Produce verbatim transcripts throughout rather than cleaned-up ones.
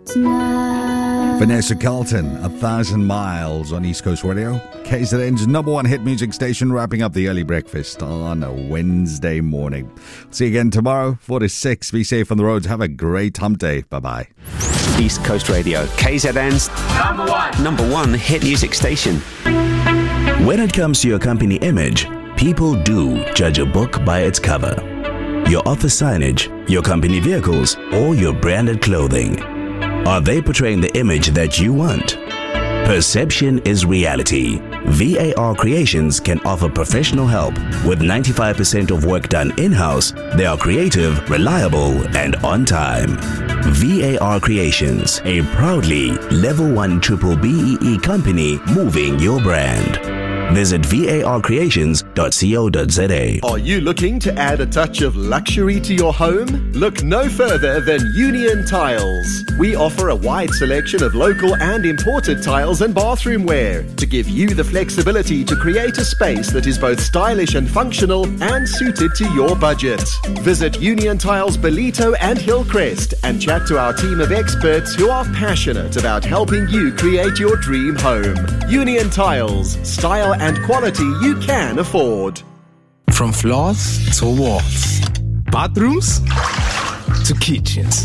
Vanessa Carlton, A Thousand Miles on East Coast Radio. K Z N's number one hit music station, wrapping up the early breakfast on a Wednesday morning. See you again tomorrow, four to six. Be safe on the roads. Have a great hump day. Bye-bye. East Coast Radio, K Z N's number one, number one hit music station. When it comes to your company image, people do judge a book by its cover. Your office signage, your company vehicles, or your branded clothing. Are they portraying the image that you want? Perception is reality. V A R Creations can offer professional help. With ninety-five percent of work done in-house, they are creative, reliable, and on time. V A R Creations, a proudly level one triple B E E company moving your brand. Visit V A R creations dot co dot z a. Are you looking to add a touch of luxury to your home? Look no further than Union Tiles. We offer a wide selection of local and imported tiles and bathroom wear to give you the flexibility to create a space that is both stylish and functional and suited to your budget. Visit Union Tiles Belito and Hillcrest and chat to our team of experts who are passionate about helping you create your dream home. Union Tiles, style and quality you can afford. From floors to walls, bathrooms to kitchens.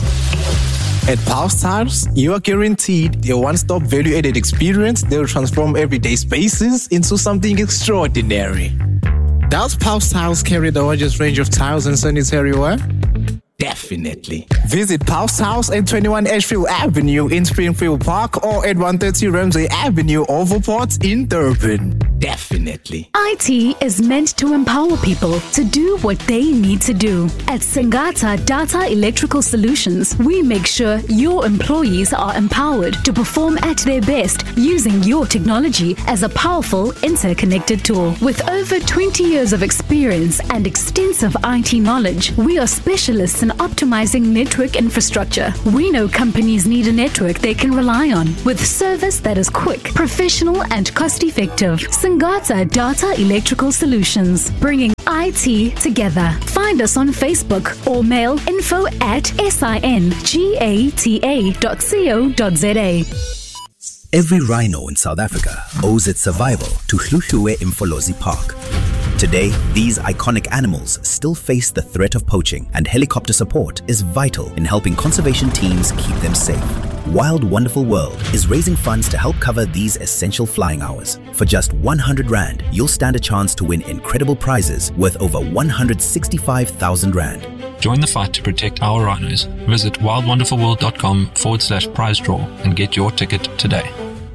At Pulse Tiles, you are guaranteed a one-stop value-added experience that will transform everyday spaces into something extraordinary. Does Pulse Tiles carry the largest range of tiles and sanitary ware? Definitely. Visit Pulse Tiles at twenty-one Ashfield Avenue in Springfield Park or at one thirty Ramsey Avenue, Overport in Durban. Definitely. I T is meant to empower people to do what they need to do. At Singata Data Electrical Solutions, we make sure your employees are empowered to perform at their best using your technology as a powerful interconnected tool. With over twenty years of experience and extensive I T knowledge, we are specialists in optimizing network infrastructure. We know companies need a network they can rely on with service that is quick, professional, and cost-effective. Singata Data Electrical Solutions, bringing I T together. Find us on Facebook or mail info at singata dot co dot z a. Every rhino in South Africa owes its survival to Hluhluwe Mfolozi Park. Today, these iconic animals still face the threat of poaching, and helicopter support is vital in helping conservation teams keep them safe. Wild Wonderful World is raising funds to help cover these essential flying hours. For just one hundred rand, you'll stand a chance to win incredible prizes worth over one hundred sixty-five thousand rand. Join the fight to protect our rhinos. Visit wildwonderfulworld.com forward slash prize draw and get your ticket today.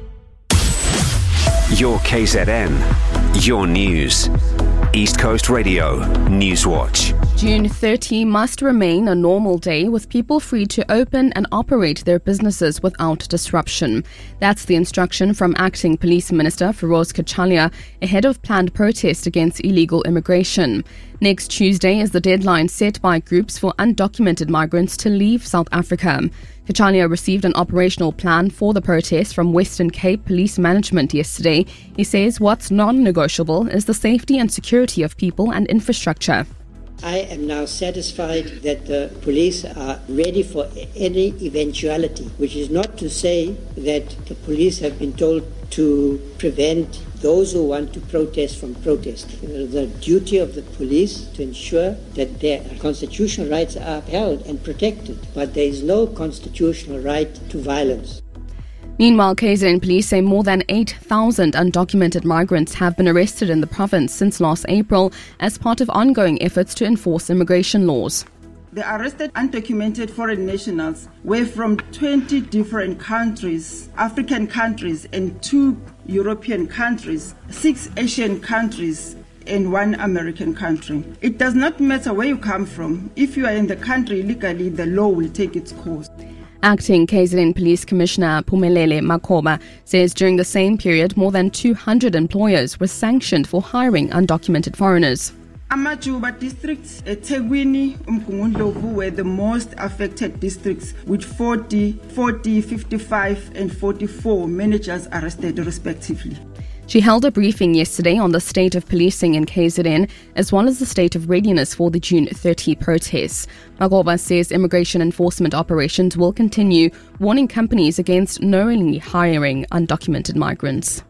Your K Z N, your news. East Coast Radio News Watch. June thirtieth must remain a normal day with people free to open and operate their businesses without disruption. That's the instruction from Acting Police Minister Feroz Kachalia ahead of planned protest against illegal immigration. Next Tuesday is the deadline set by groups for undocumented migrants to leave South Africa. Kachalia received an operational plan for the protest from Western Cape Police Management yesterday. He says what's non-negotiable is the safety and security of people and infrastructure. I am now satisfied that the police are ready for any eventuality, which is not to say that the police have been told to prevent those who want to protest from protesting. The duty of the police to ensure that their constitutional rights are upheld and protected, but there is no constitutional right to violence. Meanwhile, K Z N police say more than eight thousand undocumented migrants have been arrested in the province since last April as part of ongoing efforts to enforce immigration laws. The arrested undocumented foreign nationals were from twenty different countries, African countries and two European countries, six Asian countries and one American country. It does not matter where you come from. If you are in the country illegally, the law will take its course. Acting K Z N Police Commissioner Phumelele Makhoba says during the same period, more than two hundred employers were sanctioned for hiring undocumented foreigners. Amajuba districts, eThekwini, uMgungundlovu were the most affected districts with forty, forty, fifty-five and forty-four managers arrested respectively. She held a briefing yesterday on the state of policing in K Z N, as well as the state of readiness for the June thirtieth protests. Magoba says immigration enforcement operations will continue, warning companies against knowingly hiring undocumented migrants.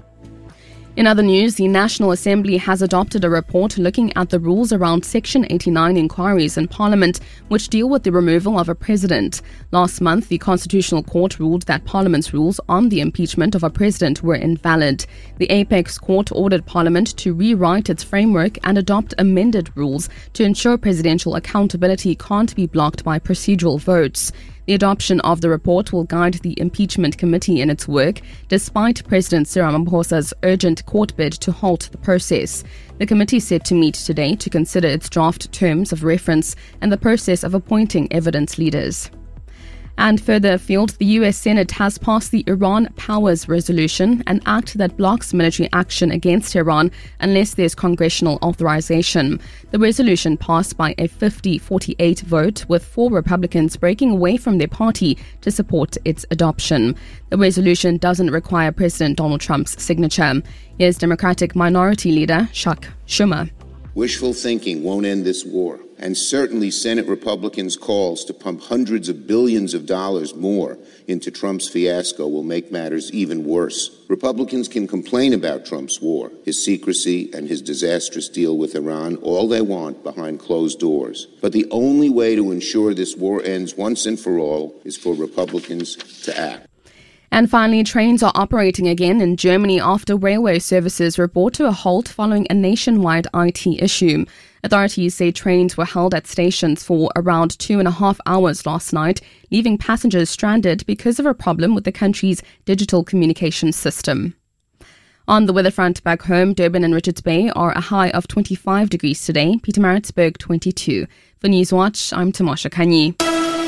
In other news, the National Assembly has adopted a report looking at the rules around Section eighty-nine inquiries in Parliament, which deal with the removal of a president. Last month, the Constitutional Court ruled that Parliament's rules on the impeachment of a president were invalid. The Apex Court ordered Parliament to rewrite its framework and adopt amended rules to ensure presidential accountability can't be blocked by procedural votes. The adoption of the report will guide the impeachment committee in its work, despite President Cyril Ramaphosa's urgent court bid to halt the process. The committee is set to meet today to consider its draft terms of reference and the process of appointing evidence leaders. And further afield, the U S Senate has passed the Iran Powers Resolution, an act that blocks military action against Iran unless there's congressional authorization. The resolution passed by a fifty forty-eight vote, with four Republicans breaking away from their party to support its adoption. The resolution doesn't require President Donald Trump's signature. Here's Democratic Minority Leader Chuck Schumer. Wishful thinking won't end this war. And certainly Senate Republicans' calls to pump hundreds of billions of dollars more into Trump's fiasco will make matters even worse. Republicans can complain about Trump's war, his secrecy, and his disastrous deal with Iran all they want behind closed doors. But the only way to ensure this war ends once and for all is for Republicans to act. And finally, trains are operating again in Germany after railway services were brought to a halt following a nationwide I T issue. Authorities say trains were held at stations for around two and a half hours last night, leaving passengers stranded because of a problem with the country's digital communication system. On the weather front back home, Durban and Richards Bay are a high of twenty-five degrees today, Pietermaritzburg twenty-two. For Newswatch, I'm Tamasha Kanyi.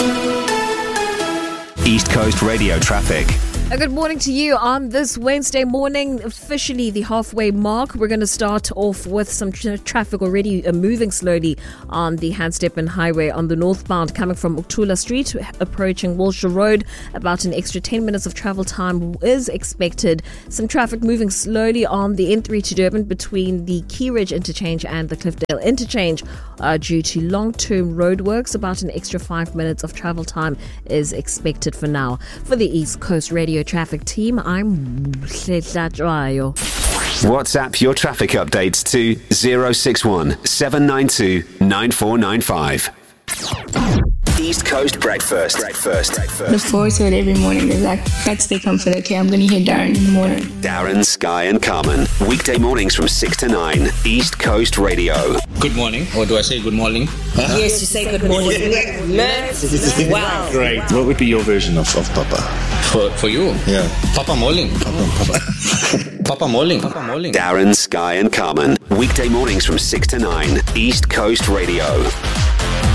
East Coast Radio traffic. A good morning to you on this Wednesday morning, officially the halfway mark. We're going to start off with some tra- traffic already uh, moving slowly on the Handstepin Highway on the northbound coming from Uktula Street, approaching Wilshire Road. About an extra ten minutes of travel time is expected. Some traffic moving slowly on the N three to Durban between the Key Ridge interchange and the Cliffdale interchange uh, due to long-term roadworks. About an extra five minutes of travel time is expected for now. For the East Coast Radio traffic team, I'm Hletla Trayo. WhatsApp your traffic updates to zero six one seven nine two nine four nine five. East Coast Breakfast. Breakfast. Breakfast. Look forward to it every morning. There's like, got to stay confident. Okay, I'm going to hear Darren in the morning. Darren, Sky and Carmen. Weekday mornings from six to nine. East Coast Radio. Good morning. Or do I say good morning? Huh? Yes, you say good morning. Learn. Wow. Great. What would be your version of, of Papa? For for you? Yeah. Papa Molling. Papa, Papa. Papa Molling. Papa Molling. Darren, Sky and Carmen. Weekday mornings from six to nine. East Coast Radio.